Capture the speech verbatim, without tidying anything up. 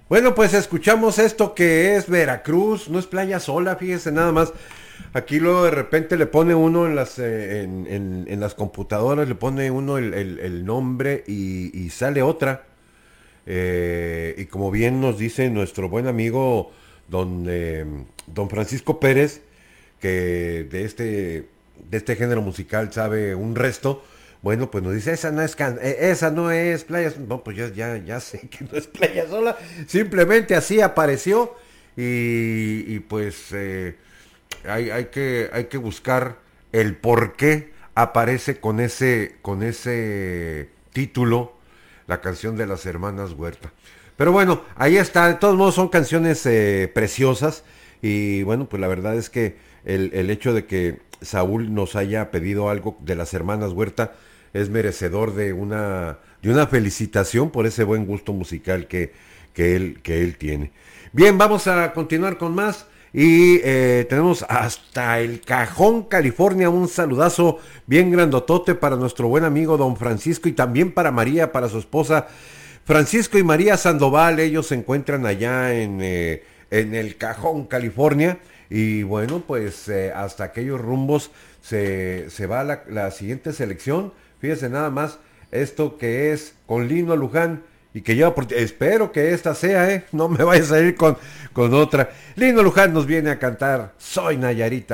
Bueno, pues escuchamos esto que es Veracruz, no es Playa Sola, fíjese nada más. Aquí luego de repente le pone uno en las, eh, en, en- en las computadoras, le pone uno el, el- el nombre y, y sale otra. Eh, y como bien nos dice nuestro buen amigo don, eh, don Francisco Pérez, que de este, de este género musical sabe un resto, bueno, pues nos dice, esa no es, can eh, esa no es Playa Sola. No, pues ya, ya, ya sé que no es Playa Sola, simplemente así apareció y, y pues eh, hay, hay, que, hay que buscar el por qué aparece con ese, con ese título la canción de las hermanas Huerta. Pero bueno, ahí está. De todos modos son canciones eh, preciosas. Y bueno, pues la verdad es que el, el hecho de que Saúl nos haya pedido algo de las hermanas Huerta es merecedor de una, de una felicitación por ese buen gusto musical que, que, él, que él tiene. Bien, vamos a continuar con más. Y eh, tenemos hasta el Cajón, California, un saludazo bien grandotote para nuestro buen amigo don Francisco y también para María, para su esposa Francisco y María Sandoval. Ellos se encuentran allá en, eh, en el Cajón, California. Y bueno, pues eh, hasta aquellos rumbos se, se va la, la siguiente selección. Fíjese nada más, esto que es con Lino Luján y que lleva por... Espero que esta sea, ¿eh? No me vaya a salir con, con otra. Lino Luján nos viene a cantar Soy Nayarita.